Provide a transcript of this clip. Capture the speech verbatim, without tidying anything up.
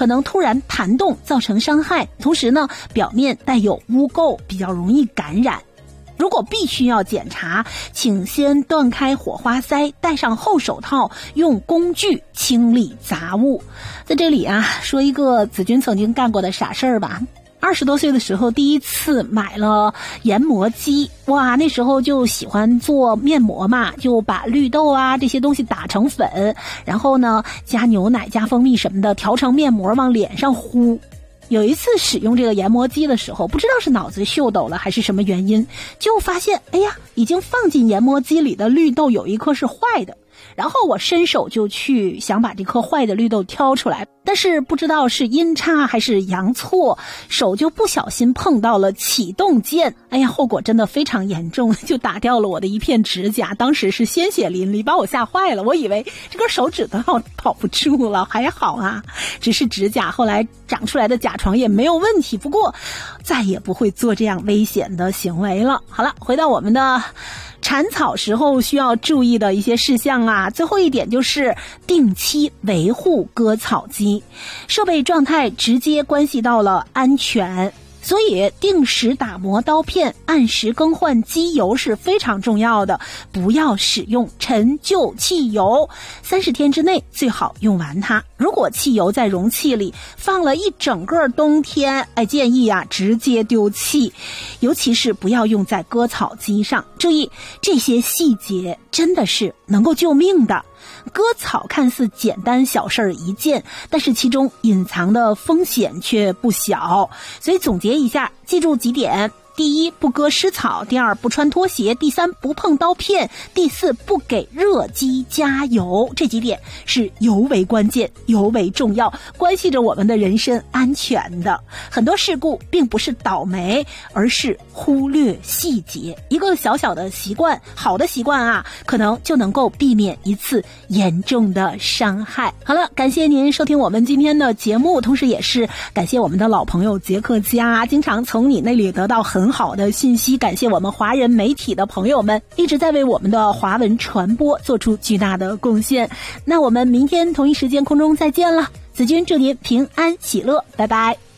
可能突然弹动造成伤害，同时呢，表面带有污垢，比较容易感染。如果必须要检查，请先断开火花塞，戴上厚手套，用工具清理杂物。在这里啊，说一个子君曾经干过的傻事儿吧。二十多岁的时候，第一次买了研磨机，哇，那时候就喜欢做面膜嘛，就把绿豆啊这些东西打成粉，然后呢加牛奶加蜂蜜什么的调成面膜往脸上敷。有一次使用这个研磨机的时候，不知道是脑子秀逗了还是什么原因，就发现哎呀，已经放进研磨机里的绿豆有一颗是坏的。然后我伸手就去想把这颗坏的绿豆挑出来，但是不知道是阴差还是阳错，手就不小心碰到了启动键，哎呀，后果真的非常严重，就打掉了我的一片指甲，当时是鲜血淋漓，把我吓坏了，我以为这根手指头要保不住了，还好啊，只是指甲，后来长出来的甲床也没有问题，不过再也不会做这样危险的行为了。好了，回到我们的铲草时候需要注意的一些事项啊，最后一点就是定期维护割草机，设备状态直接关系到了安全，所以定时打磨刀片，按时更换机油是非常重要的，不要使用陈旧汽油，三十天之内最好用完它。如果汽油在容器里放了一整个冬天，哎，建议啊直接丢弃，尤其是不要用在割草机上。注意这些细节真的是能够救命的。割草看似简单小事儿一件，但是其中隐藏的风险却不小。所以总结一下，记住几点：第一，不割湿草；第二，不穿拖鞋；第三，不碰刀片；第四，不给热机加油。这几点是尤为关键、尤为重要，关系着我们的人身安全的。很多事故并不是倒霉，而是忽略细节。一个小小的习惯，好的习惯啊，可能就能够避免一次严重的伤害。好了，感谢您收听我们今天的节目，同时也是感谢我们的老朋友杰克家，经常从你那里得到很很好的信息，感谢我们华人媒体的朋友们一直在为我们的华文传播做出巨大的贡献。那我们明天同一时间空中再见了，子君祝您平安喜乐，拜拜。